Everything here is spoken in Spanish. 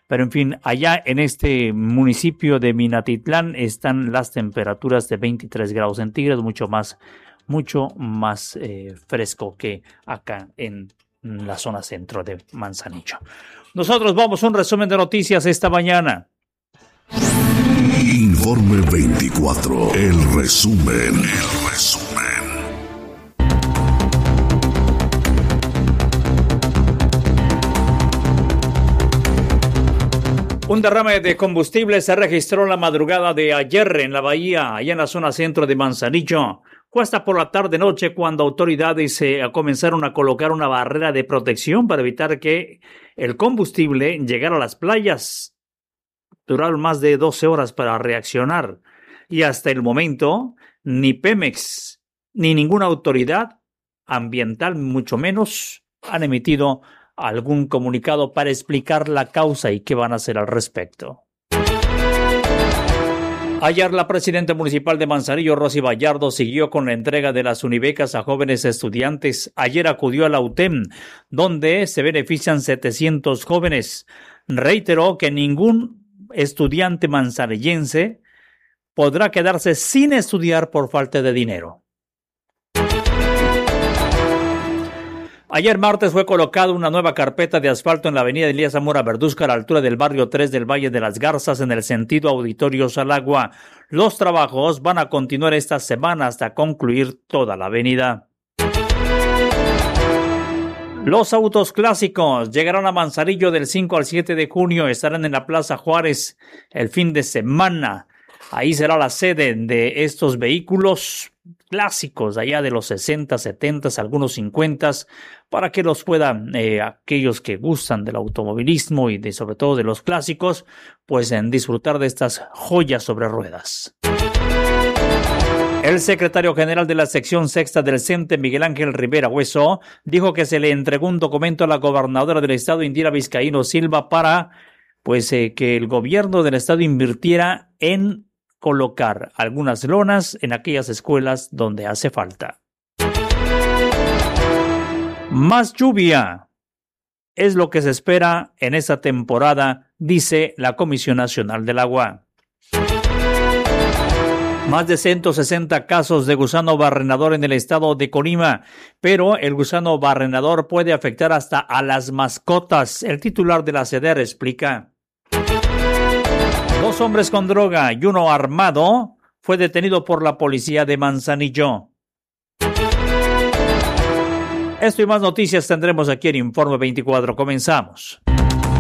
Pero en fin, allá en este municipio de Minatitlán están las temperaturas de 23 grados centígrados, mucho más fresco que acá en la zona centro de Manzanillo. Nosotros vamos a un resumen de noticias esta mañana. Informe 24, el resumen. Un derrame de combustible se registró la madrugada de ayer en la bahía, allá en la zona centro de Manzanillo. Fue hasta por la tarde-noche cuando autoridades comenzaron a colocar una barrera de protección para evitar que el combustible llegara a las playas. Duraron más de 12 horas para reaccionar y hasta el momento ni Pemex ni ninguna autoridad ambiental, mucho menos, han emitido algún comunicado para explicar la causa y qué van a hacer al respecto. Ayer la presidenta municipal de Manzanillo, Rosy Vallardo, siguió con la entrega de las unibecas a jóvenes estudiantes. Ayer acudió a la UTEM, donde se benefician 700 jóvenes. Reiteró que ningún estudiante manzanillense podrá quedarse sin estudiar por falta de dinero. Ayer martes fue colocada una nueva carpeta de asfalto en la avenida Elías Zamora Verduzco a la altura del barrio 3 del Valle de las Garzas en el sentido Auditorios al Agua. Los trabajos van a continuar esta semana hasta concluir toda la avenida. Los autos clásicos llegarán a Manzanillo del 5 al 7 de junio. Estarán en la Plaza Juárez el fin de semana. Ahí será la sede de estos vehículos clásicos, allá de los 60, 70, algunos 50, para que los puedan, aquellos que gustan del automovilismo y sobre todo de los clásicos, pues disfrutar de estas joyas sobre ruedas. El secretario general de la sección sexta del CENTE, Miguel Ángel Rivera Hueso, dijo que se le entregó un documento a la gobernadora del estado, Indira Vizcaíno Silva, para que el gobierno del estado invirtiera en colocar algunas lonas en aquellas escuelas donde hace falta. Más lluvia es lo que se espera en esta temporada, dice la Comisión Nacional del Agua. Más de 160 casos de gusano barrenador en el estado de Colima, pero el gusano barrenador puede afectar hasta a las mascotas. El titular de la SEDER explica. 2 hombres con droga y uno armado fue detenido por la policía de Manzanillo. Esto y más noticias tendremos aquí en Informe 24. Comenzamos.